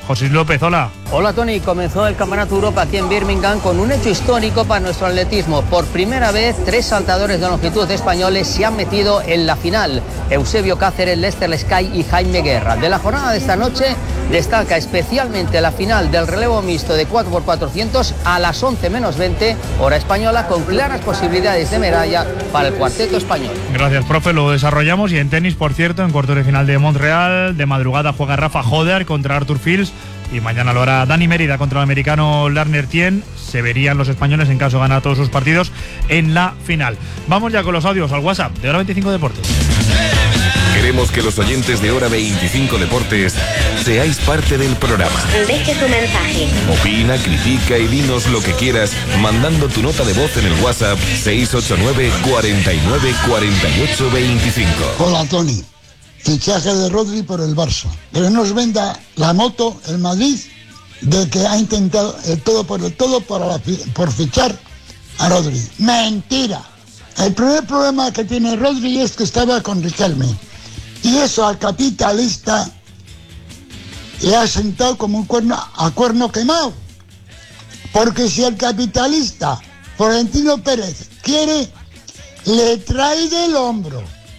José López, hola. Hola Tony, comenzó el Campeonato Europa aquí en Birmingham con un hecho histórico para nuestro atletismo. Por primera vez, 3 saltadores de longitud españoles se han metido en la final. Eusebio Cáceres, Lester Sky y Jaime Guerra. De la jornada de esta noche destaca especialmente la final del relevo mixto de 4x400 a las 11 menos 20, hora española, con claras posibilidades de medalla para el cuarteto español. Gracias, profe, lo desarrollamos. Y en tenis, por cierto, en cuartos de final de Montreal, de madrugada juega Rafa Hoder contra Arthur Fils. Y mañana lo hará Dani Mérida contra el americano Larner Tien. Se verían los españoles en caso gana todos sus partidos en la final. Vamos ya con los audios al WhatsApp de Hora 25 Deportes. Queremos que los oyentes de Hora 25 Deportes seáis parte del programa. Deje su mensaje. Opina, critica y dinos lo que quieras mandando tu nota de voz en el WhatsApp 689 49 48 25. Hola Tony, fichaje de Rodri por el Barça. Que no nos venda la moto el Madrid de que ha intentado el todo por el todo por fichar a Rodri. Mentira. El primer problema que tiene Rodri es que estaba con Riquelme. Y eso al capitalista le ha sentado como un cuerno quemado. Porque si el capitalista Florentino Pérez quiere, le trae del hombro.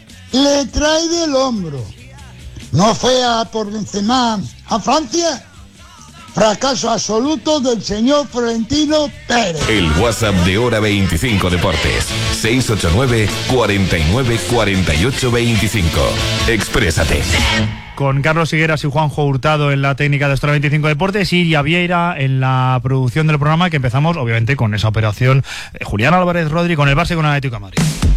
No fue por Benzema a Francia. Fracaso absoluto del señor Florentino Pérez. El WhatsApp de Hora 25 Deportes 689 49 48 25. Exprésate. Con Carlos Higueras y Juanjo Hurtado en la técnica de Hora 25 Deportes y Iria Vieira en la producción del programa, que empezamos obviamente con esa operación Julián Álvarez Rodri con el Barça y con el Atlético de Madrid.